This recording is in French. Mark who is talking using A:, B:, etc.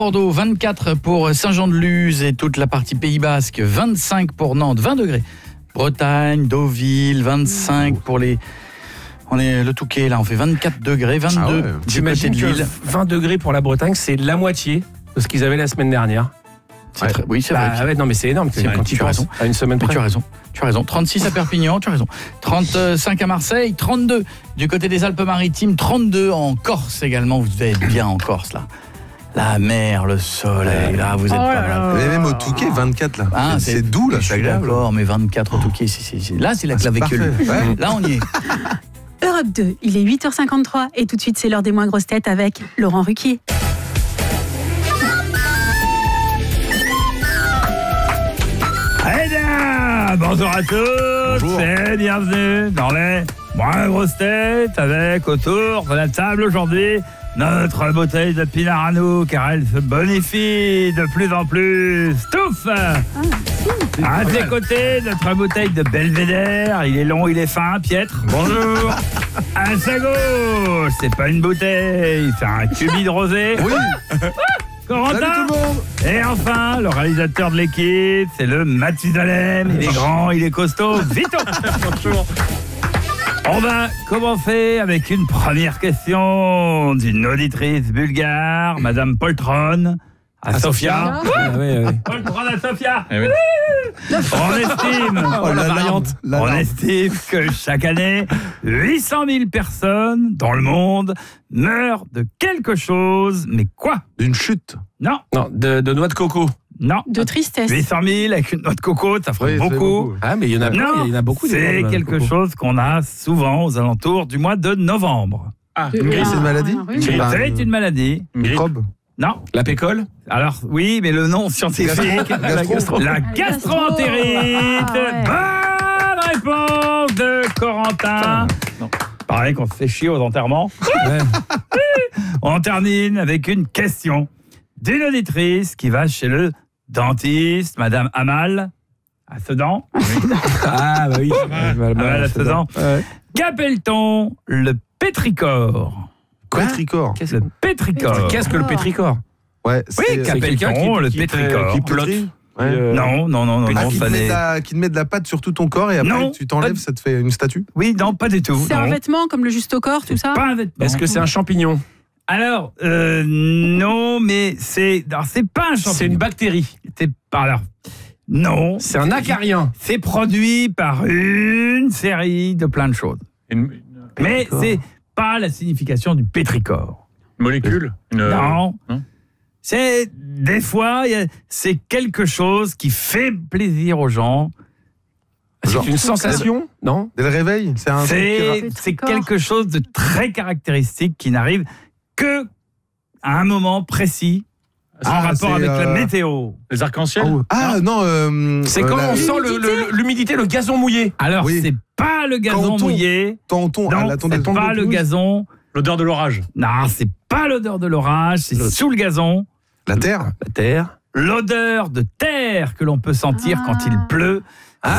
A: Bordeaux, 24 pour Saint-Jean-de-Luz et toute la partie Pays Basque, 25 pour Nantes, 20 degrés. Bretagne, Deauville, 25 pour les... On est le Touquet, là, on fait 24 degrés, 22 du côté de Lille.
B: 20 degrés pour la Bretagne, c'est la moitié de ce qu'ils avaient la semaine dernière.
A: Oui, c'est vrai.
B: Non, mais c'est énorme.
A: C'est vrai,
B: quand tu penses à une semaine près.
A: Tu as raison. 36 à Perpignan, tu as raison. 35 à Marseille, 32 du côté des Alpes-Maritimes, 32 en Corse également. Vous devez être bien en Corse, là. La mer, le soleil, là, vous êtes pas mal.
C: Mais même au Touquet, 24, là.
A: Ah,
C: c'est doux, là, c'est agréable.
A: D'accord, mais 24 au Touquet, là, c'est la clavicule.
C: Ouais.
A: Là, on y est.
D: Europe 2, il est 8h53 et tout de suite, c'est l'heure des moins grosses têtes avec Laurent Ruquier.
E: Eh bien, bonjour à tous et bienvenue dans les moins grosses têtes avec autour de la table aujourd'hui notre bouteille de pinard à nous car elle se bonifie de plus en plus. Touffe à ses côtés, notre bouteille de Belvédère, il est long, il est fin, piètre. Bonjour. À sa gauche, c'est pas une bouteille, c'est un cubi de rosé.
C: Oui.
E: Corentin.
C: Salut tout le monde.
E: Et enfin, le réalisateur de l'équipe, c'est le Mathusalem. Il est grand, il est costaud. Vito. Bonjour. On va commencer avec une première question d'une auditrice bulgare, Madame Poltron, à Sofia. Poltron à Sofia. On estime, on estime que chaque année, 800 000 personnes dans le monde meurent de quelque chose, mais quoi?
C: D'une chute.
E: Non,
B: de noix de coco.
E: non.
D: De tristesse.
E: 800 000 avec une noix de coco, ça ferait beaucoup.
B: Ah, mais il y en a
E: Non,
B: il y en a beaucoup.
E: c'est quelque chose qu'on a souvent aux alentours du mois de novembre.
C: Une grippe, c'est une maladie.
E: C'est une maladie.
C: Microbe.
E: Non.
B: La pécole.
E: Alors, oui, mais le nom scientifique, la gastroentérite. Bonne réponse de Corentin. Pareil qu'on se fait chier aux enterrements. On termine avec une question d'une auditrice qui va chez le dentiste, Madame Amal, à Sedan.
B: Ah, bah oui.
E: Amal à Sedan. Qu'appelle-t-on le pétrichor?
C: Pétrichor.
E: Le pétrichor.
B: Qu'est-ce que le pétrichor?
C: Ouais,
E: Oui, qu'appelle-t-on le pétrichor?
C: qui flotte. Ouais.
E: Non,
C: Qui te met de la pâte sur tout ton corps et après
E: Non.
C: tu t'enlèves, ça te fait une statue.
E: Oui, non, pas du tout.
D: C'est un
E: non.
D: vêtement comme le juste au corps, tout ça?
E: Pas un vêtement.
B: Est-ce que c'est un champignon?
E: Alors, non, mais c'est pas un champignon.
B: C'est une bactérie.
E: Alors, non.
B: C'est un acarien.
E: C'est produit par une série de plein de choses. Mais c'est pas la signification du pétrichor.
F: Molécule
E: Non. C'est des fois, c'est quelque chose qui fait plaisir aux gens.
B: C'est une sensation? Non?
C: Dès le réveil, c'est un
E: C'est quelque chose de très caractéristique qui n'arrive que à un moment précis en rapport avec la météo.
F: Les arcs-en-ciel.
B: C'est quand on sent l'humidité, le gazon mouillé.
E: Alors,
C: Oui.
E: c'est pas le gazon mouillé.
C: Non,
E: c'est pas le gazon.
F: L'odeur de l'orage.
E: Non, c'est pas l'odeur de l'orage, c'est sous le gazon.
C: La terre.
B: La terre.
E: L'odeur de terre que l'on peut sentir quand il pleut.